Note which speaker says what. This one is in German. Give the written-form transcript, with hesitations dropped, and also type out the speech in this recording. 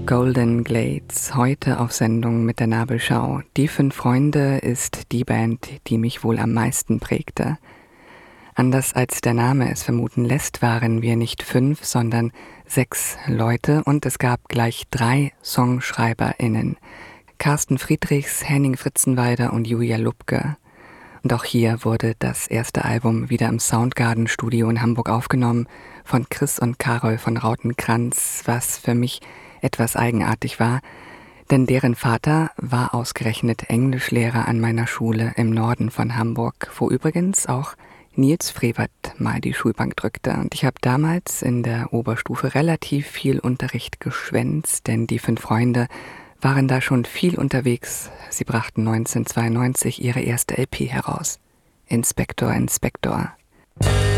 Speaker 1: Golden Glades, heute auf Sendung mit der Nabelschau. Die 5 Freunde ist die Band, die mich wohl am meisten prägte. Anders als der Name es vermuten lässt, waren wir nicht 5, sondern 6 Leute und es gab gleich 3 SongschreiberInnen. Carsten Friedrichs, Henning Fritzenweider und Julia Lubke. Und auch hier wurde das erste Album wieder im Soundgarden Studio in Hamburg aufgenommen von Chris und Carol von Rautenkranz, was für mich etwas eigenartig war, denn deren Vater war ausgerechnet Englischlehrer an meiner Schule im Norden von Hamburg, wo übrigens auch Nils Frevert mal die Schulbank drückte. Und ich habe damals in der Oberstufe relativ viel Unterricht geschwänzt, denn die 5 Freunde waren da schon viel unterwegs. Sie brachten 1992 ihre erste LP heraus. Inspektor, Inspektor.